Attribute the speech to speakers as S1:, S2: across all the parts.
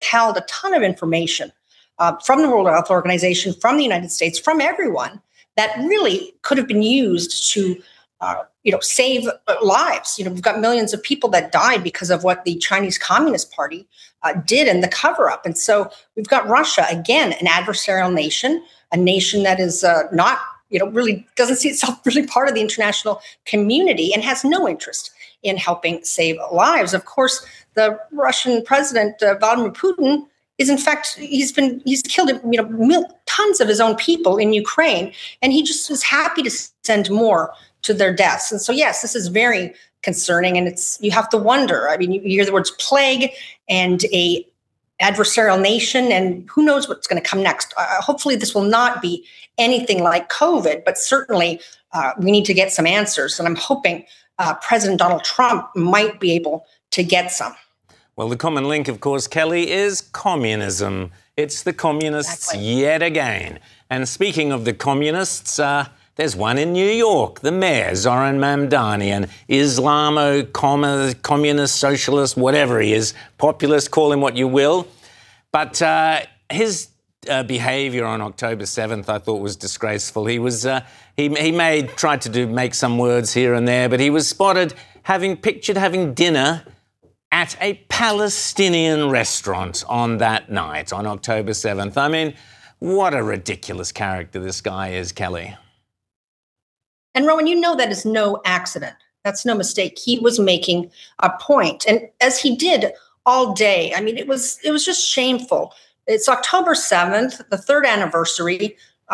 S1: withheld a ton of information from the World Health Organization, from the United States, from everyone that really could have been used to save lives. We've got millions of people that died because of what the Chinese Communist Party did in the cover-up. And so we've got Russia, again, an adversarial nation, a nation that is not, really doesn't see itself really part of the international community and has no interest in helping save lives. Of course, the Russian president, Vladimir Putin, is in fact, he's killed tons of his own people in Ukraine, and he just is happy to send more to their deaths. And so, yes, this is very concerning, and you have to wonder. I mean, you hear the words plague and a adversarial nation, and who knows what's going to come next. Hopefully this will not be anything like COVID, but certainly we need to get some answers. And I'm hoping President Donald Trump might be able to get some.
S2: Well, the common link, of course, Kelly, is communism. It's the communists yet again. And speaking of the communists, there's one in New York, the mayor, Zoran Mamdani, an Islamo-communist, socialist, whatever he is, populist, call him what you will. But his behaviour on October 7th, I thought was disgraceful. He was tried to make some words here and there, but he was spotted having dinner at a Palestinian restaurant on that night, on October 7th. I mean, what a ridiculous character this guy is, Kelly.
S1: And Rowan, that is no accident. That's no mistake. He was making a point. And as he did all day, I mean, it was just shameful. It's October 7th, the third anniversary.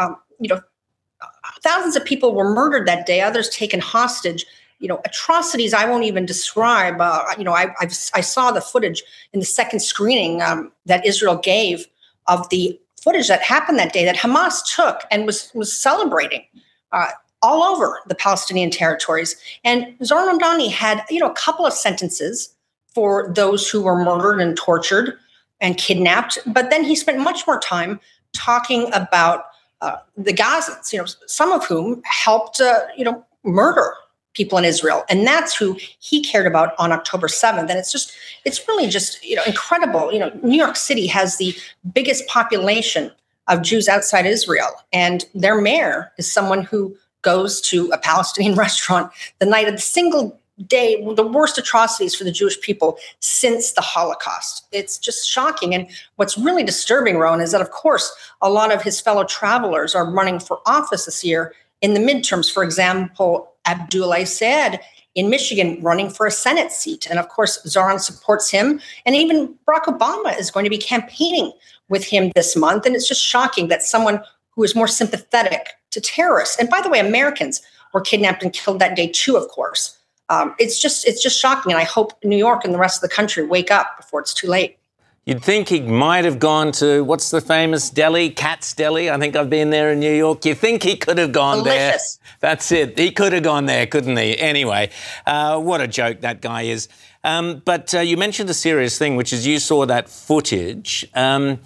S1: Thousands of people were murdered that day, others taken hostage. Atrocities I won't even describe. I saw the footage in the second screening that Israel gave of the footage that happened that day that Hamas took and was celebrating all over the Palestinian territories. And Zoran Mamdani had, a couple of sentences for those who were murdered and tortured and kidnapped. But then he spent much more time talking about the Gazans, some of whom helped, murder people in Israel. And that's who he cared about on October 7th. And it's really just, incredible. New York City has the biggest population of Jews outside Israel. And their mayor is someone who goes to a Palestinian restaurant the night of the single day, the worst atrocities for the Jewish people since the Holocaust. It's just shocking. And what's really disturbing, Rowan, is that, of course, a lot of his fellow travelers are running for office this year in the midterms. For example, Abdoulaye Said in Michigan running for a Senate seat. And of course, Zoran supports him. And even Barack Obama is going to be campaigning with him this month. And it's just shocking that someone who is more sympathetic to terrorists, and by the way, Americans were kidnapped and killed that day too, of course. It's just shocking. And I hope New York and the rest of the country wake up before it's too late.
S2: You'd think he might have gone to, what's the famous deli? Katz's Deli. I think I've been there in New York. You think he could have gone
S1: Delicious.
S2: There. That's it. He could have gone there, couldn't he? Anyway, what a joke that guy is. But you mentioned a serious thing, which is you saw that footage. And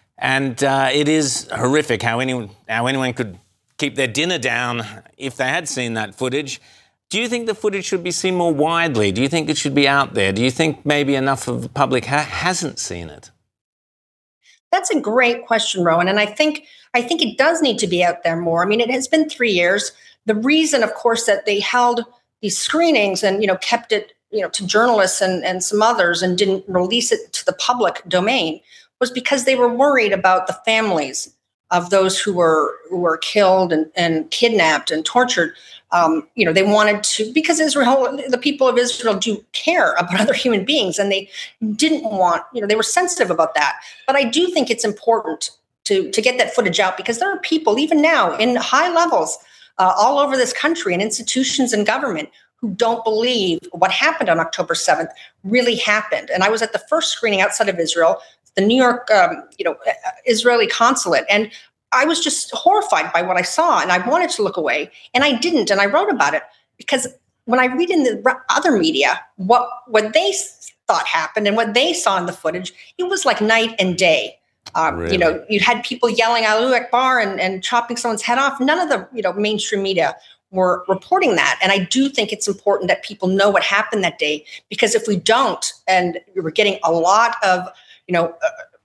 S2: it is horrific how anyone could keep their dinner down if they had seen that footage. Do you think the footage should be seen more widely? Do you think it should be out there? Do you think maybe enough of the public hasn't seen it?
S1: That's a great question, Rowan. And I think it does need to be out there more. I mean, it has been 3 years. The reason, of course, that they held these screenings and, kept it, to journalists and some others and didn't release it to the public domain was because they were worried about the families of those who were killed and kidnapped and tortured. They wanted to, because the people of Israel do care about other human beings, and they didn't want, they were sensitive about that. But I do think it's important to get that footage out, because there are people, even now, in high levels all over this country, in institutions and government, who don't believe what happened on October 7th really happened. And I was at the first screening outside of Israel, the New York, Israeli consulate, and I was just horrified by what I saw, and I wanted to look away, and I didn't, and I wrote about it, because when I read in the other media what they thought happened and what they saw in the footage, it was like night and day. Really? You had people yelling Allahu Akbar and chopping someone's head off. None of the mainstream media were reporting that, and I do think it's important that people know what happened that day, because if we don't, and we're getting a lot of